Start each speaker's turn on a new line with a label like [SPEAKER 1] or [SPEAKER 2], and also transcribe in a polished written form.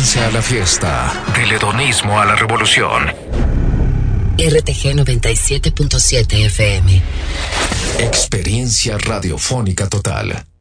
[SPEAKER 1] herencia a la fiesta, del hedonismo a la revolución.
[SPEAKER 2] RTG 97.7 FM.
[SPEAKER 1] Experiencia radiofónica total.